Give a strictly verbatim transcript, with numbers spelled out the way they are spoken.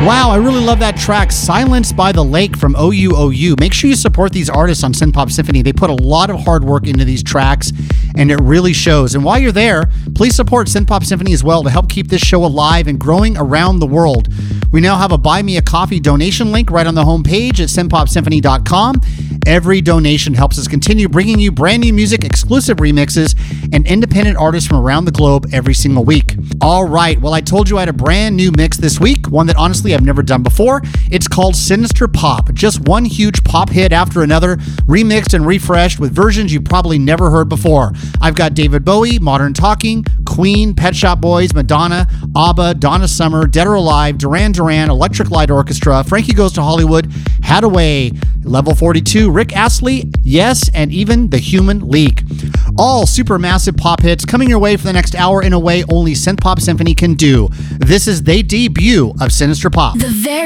Wow, I really love that track, Silence by the Lake from O U O U. Make sure you support these artists on Synthpop Symphony. They put a lot of hard work into these tracks, and it really shows. And while you're there, please support Synthpop Symphony as well to help keep this show alive and growing around the world. We now have a Buy Me a Coffee donation link right on the homepage at synthpop symphony dot com. Every donation helps us continue bringing you brand new music, exclusive remixes, and independent artists from around the globe every single week. All right, well, I told you I had a brand new mix this week, one that honestly I've never done before. It's called Sinister Pop, just one huge pop hit after another, remixed and refreshed with versions you've probably never heard before. I've got David Bowie, Modern Talking, Queen, Pet Shop Boys, Madonna, ABBA, Donna Summer, Dead or Alive, Duran Duran, Electric Light Orchestra, Frankie Goes to Hollywood, Hadaway, Level forty-two, Rick Astley, Yes, and even The Human League. All super massive pop hits coming your way for the next hour in a way only Synthpop Symphony can do. This is the debut of Sinister Pop. The very